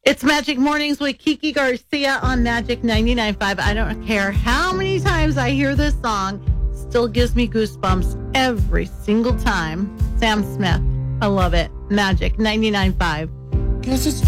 It's Magic Mornings with Kiki Garcia on Magic 99.5. I don't care how many times I hear this song, still gives me goosebumps every single time. Sam Smith, I love it. Magic 99.5. Guess it's